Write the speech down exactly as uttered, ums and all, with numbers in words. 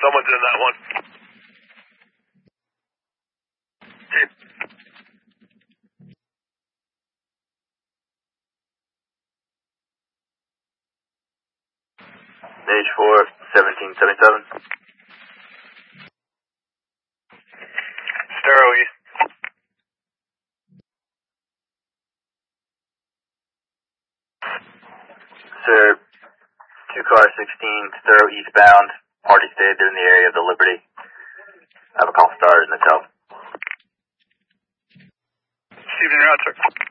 someone's in that one. Chief. H four, seventeen seventy-seven. Stero East. Sir, two car sixteen, Stero eastbound. Party stayed there in the area of the Liberty. I have a call started in the tow. Receiving your answer.